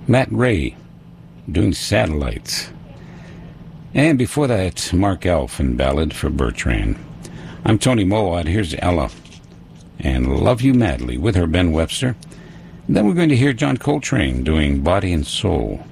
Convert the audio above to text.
Matt Ray doing Satellites. And before that, Mark Alphen Ballad for Bertrand. I'm Tony Mowat. Here's Ella and Love You Madly with her Ben Webster. And then we're going to hear John Coltrane doing Body and Soul.